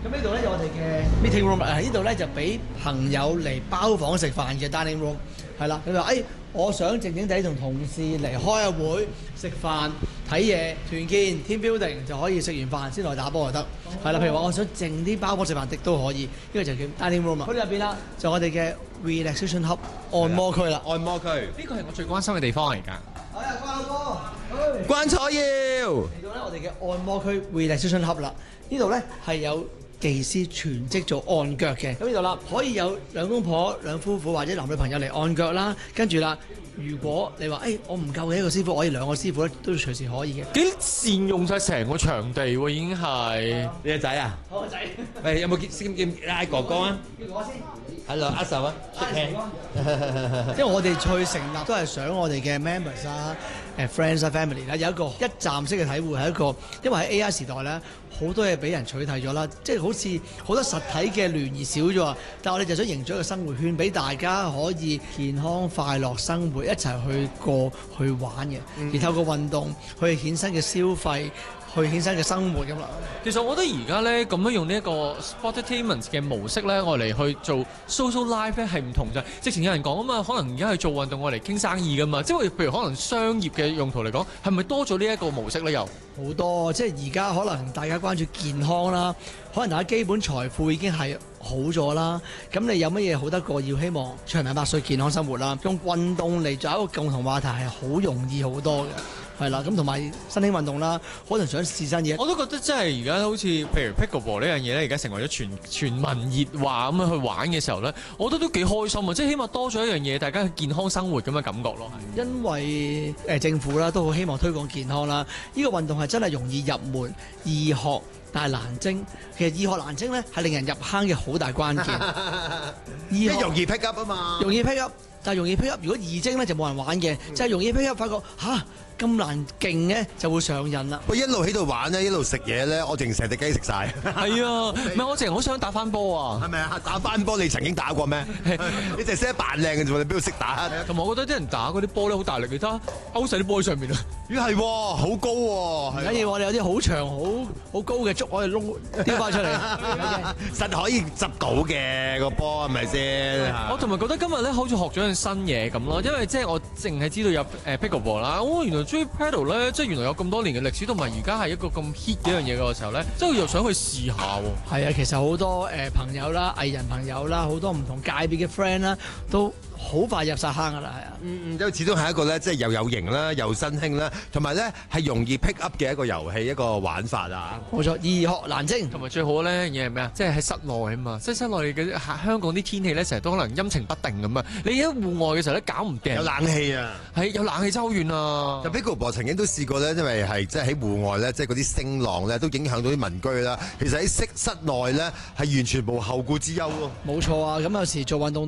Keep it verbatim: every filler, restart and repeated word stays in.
咁呢度咧有我哋嘅 meeting room，誒呢度咧就俾朋友嚟包房食飯嘅 dining room， 係啦。佢話誒，我想靜靜地同同事嚟開下會、食飯、睇嘢、團建、team building 就可以食完飯先來打波就得。係啦，譬如話我想靜啲包房食飯的都可以，呢個就叫 dining room 啦。嗰度入邊啦，就我哋嘅 relaxation hub 按摩區啦。 按摩區呢個係我最關心嘅地方嚟㗎。 係啊，關老哥， 關楚耀嚟到咧我哋嘅按摩區 relaxation hub 啦。呢度咧係有技師全職做按腳嘅，咁呢度啦可以有兩公婆、兩夫婦或者男女朋友嚟按腳啦。跟住啦，如果你話誒、欸、我唔夠嘅一個師傅，我可以兩個師傅咧都隨時可以嘅。 幾善用晒成個場地喎，已經係。 你個仔啊？ 我個仔。 喂，有冇見見見拉哥哥啊？ 叫我先。 Hello，握手啊！ 因為我哋去成立都係想我哋嘅 members 啊、誒 friends 啊、family 啦，有一個一站式嘅體會係一個，因為喺 A I 時代咧，好多嘢俾人取締咗啦，即係好似好多實體嘅聯誼少咗，但係我哋就想營造一個生活圈，俾大家可以健康快樂生活，一齊去過去玩嘅，而透過運動去衍生嘅消費。去衍生嘅生活咁啦。 其實我覺得而家咧咁樣用呢一個 sportainment 嘅模式咧，我嚟去做 social life 咧係唔同咋。直情有人講啊嘛，可能而家去做運動我嚟傾生意噶嘛，即係譬如可能商業嘅用途嚟講，係咪多咗呢一個模式咧？又好多，即係而家可能大家關注健康啦，可能大家基本財富已經係好咗啦。咁你有乜嘢好得過要希望長命百歲健康生活啦？用運動嚟做一個共同話題係好容易好多嘅。係啦，咁同埋新興運動啦，可能想試新嘢。 我都覺得真係而家好似譬如 pickleball 呢樣嘢咧，而家成為咗全全民熱話咁樣去玩嘅時候咧，我覺得都幾開心啊！即係起碼多咗一樣嘢，大家健康生活咁嘅感覺咯。 因為誒、呃、政府啦都好希望推廣健康啦，呢、呢個運動係真係容易入門、易學但係難精。其實易學難精咧係令人入坑嘅好大關鍵。 易學容易 pick up 啊嘛， 容易 pick up， 但係容易 pick up。如果易精咧就冇人玩嘅，嗯、就係容易 pick up， 發覺嚇。咁難勁嘅就會上癮啦！ 喂，一路喺度玩咧，一路食嘢咧，我淨成隻雞食晒。 係啊，唔係我淨係好想打翻波啊！ 係咪啊？打翻波你曾經打過咩？你淨係識得扮靚嘅啫喎，你邊度識打？ 同埋我覺得啲人打嗰啲波咧好大力，你睇勾晒啲波喺上面啊！ 咦係喎，好高喎！ 唔緊要，我哋有啲好長、好好高嘅竹可以窿丟翻出嚟， 實可以執到嘅個波係咪先？ 我同埋覺得今日咧好似學咗樣新嘢咁咯，因為即係我淨係知道有誒 pickleball 啦，哦原來 J paddle 咧，即係原來有咁多年嘅歷史，同埋而家係一個咁 hit 嘅一樣嘢嘅時候咧，即係又想去試下喎。 係啊，其實好多誒、呃、朋友啦、藝人朋友啦、好多唔同界別嘅 friend 啦，都好快入晒坑噶啦，係啊。 嗯嗯，都始終係一個咧，即係又有型啦，又新興啦，同埋咧係容易 pick up 嘅一個遊戲，一個玩法啊。 冇錯，易學難精， 同埋最好咧嘢係咩啊？即係喺室內啊嘛，即係室內嘅香港啲天氣咧，成日都可能陰晴不定咁啊。你喺戶外嘅時候咧，搞唔掂。 有冷氣啊， 係有冷氣真係好遠啊。 就 pickleball 曾經都試過咧，因為係即係喺戶外咧，即係嗰啲聲浪咧，都影響到啲民居啦。其實喺室室內咧係完全冇後顧之憂咯。 冇錯啊，咁有時做運動。